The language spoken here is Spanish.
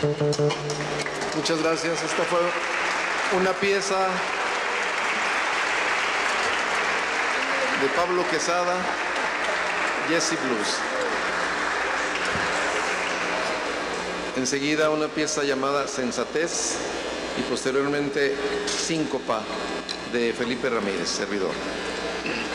Muchas gracias. Esta fue una pieza de Pablo Quesada, Jesse Blues. Enseguida una pieza llamada Sensatez y posteriormente Síncopa de Felipe Ramírez, servidor.